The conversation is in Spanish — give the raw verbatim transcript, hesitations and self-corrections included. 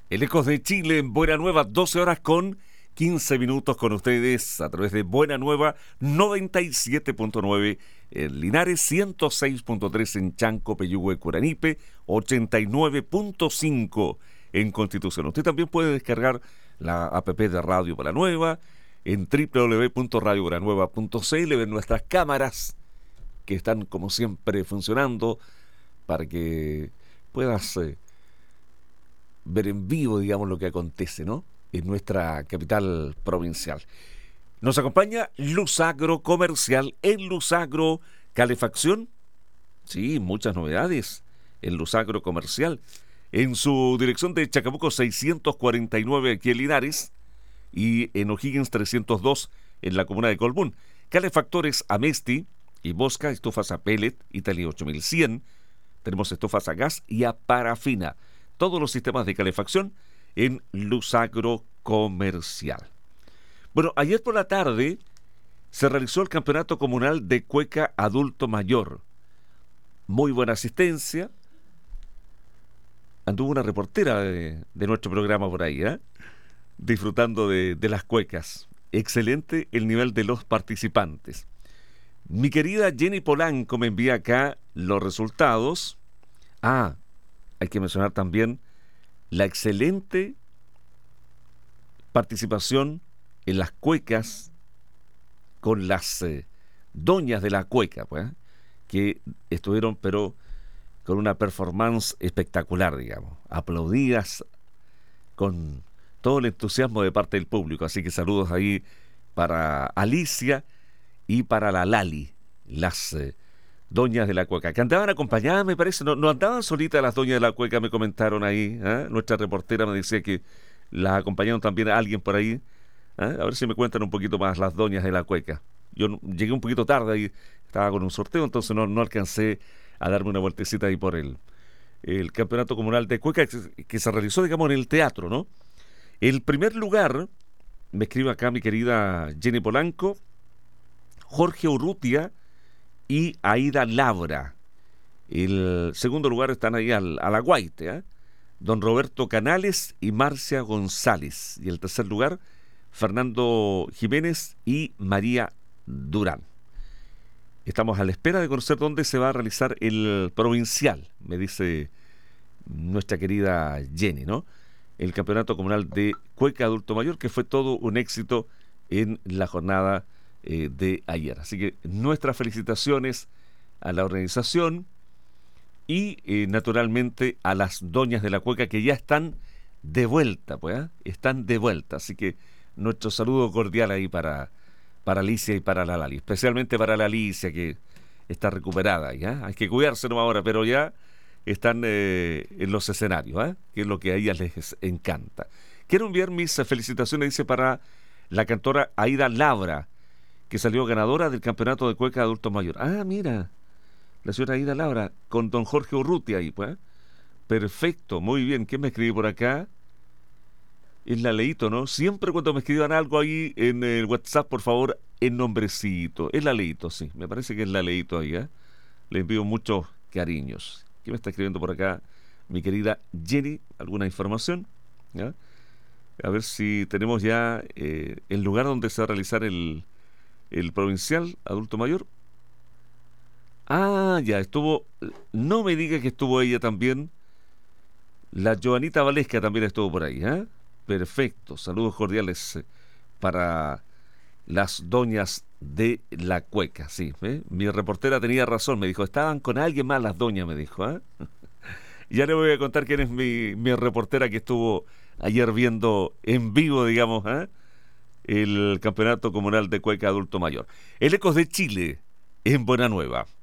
El Ecos de Chile en Buena Nueva, doce horas con quince minutos con ustedes a través de Buena Nueva noventa y siete punto nueve en Linares, ciento seis punto tres en Chanco, Peyúgue, Curanipe, ochenta y nueve punto cinco en Constitución. Usted también puede descargar la app de Radio Buena Nueva en doble u doble u doble u punto radio buena nueva punto c l, ver nuestras cámaras que están como siempre funcionando para que puedas eh, ver en vivo, digamos, lo que acontece, ¿no?, en nuestra capital provincial. Nos acompaña Luzagro Comercial. En Luzagro Calefacción, sí, muchas novedades en Luzagro Comercial, en su dirección de Chacabuco seiscientos cuarenta y nueve aquí en Linares y en O'Higgins trescientos dos en la comuna de Colbún. Calefactores Amesti y Bosca, estufas a pellet, Italia ocho mil cien, tenemos estufas a gas y a parafina. Todos los sistemas de calefacción en Luzagro Comercial. Bueno, ayer por la tarde se realizó el campeonato comunal de cueca adulto mayor. Muy buena asistencia. Anduvo una reportera de, de nuestro programa por ahí, ¿eh? disfrutando de, de las cuecas. Excelente el nivel de los participantes. Mi querida Jenny Polanco me envía acá los resultados. Ah, hay que mencionar también la excelente participación en las cuecas con las eh, doñas de la cueca, pues, que estuvieron, pero con una performance espectacular, digamos, aplaudidas con todo el entusiasmo de parte del público. Así que saludos ahí para Alicia y para la Lali, las eh, doñas de la cueca, que andaban acompañadas, me parece, no, no andaban solitas las doñas de la cueca, me comentaron ahí, ¿eh? Nuestra reportera me decía que las acompañaron también a alguien por ahí, ¿eh? A ver si me cuentan un poquito más las doñas de la cueca. Yo no, llegué un poquito tarde y estaba con un sorteo, entonces no, no alcancé a darme una vueltecita ahí por el, el campeonato comunal de cueca que, que se realizó, digamos, en el teatro, ¿no? El primer lugar, me escribe acá mi querida Jenny Polanco, Jorge Urrutia y Aida Labra. El segundo lugar están ahí al, a la guaite, ¿eh? Don Roberto Canales y Marcia González. Y el tercer lugar, Fernando Jiménez y María Durán. Estamos a la espera de conocer dónde se va a realizar el provincial, me dice nuestra querida Jenny, ¿no? El campeonato comunal de cueca adulto mayor, que fue todo un éxito en la jornada eh, de ayer. Así que nuestras felicitaciones a la organización y eh, naturalmente a las doñas de la cueca que ya están de vuelta, pues, ¿eh? Están de vuelta. Así que nuestro saludo cordial ahí para, para Alicia y para la Lali, especialmente para la Alicia, que está recuperada ya. Hay que cuidarse no ahora, pero ya están eh, en los escenarios, ¿eh? Que es lo que a ellas les encanta. Quiero enviar mis felicitaciones, dice, para la cantora Aida Labra, que salió ganadora del campeonato de cueca adulto mayor. Ah, mira, la señora Aida Labra, con don Jorge Urrutia ahí, pues. Perfecto, muy bien. ¿Quién me escribe por acá? Es la Leito, ¿no? Siempre cuando me escriban algo ahí en el WhatsApp, por favor, en nombrecito. Es la Leito, sí, me parece que es la Leito ahí, ¿eh? Le envío muchos cariños. ¿Quién me está escribiendo por acá? Mi querida Jenny, ¿alguna información? ¿Ya? A ver si tenemos ya eh, el lugar donde se va a realizar el, el provincial adulto mayor. Ah, ya, estuvo, no me diga que estuvo ella también. La Joanita Valesca también estuvo por ahí, ¿eh? Perfecto, saludos cordiales eh, para las doñas de la cueca, sí, ¿eh? Mi reportera tenía razón, me dijo, estaban con alguien más las doñas, me dijo, ¿eh? Ya le voy a contar quién es mi, mi reportera que estuvo ayer viendo en vivo, digamos, ¿eh? El campeonato comunal de cueca adulto mayor. El Ecos de Chile en Buena Nueva.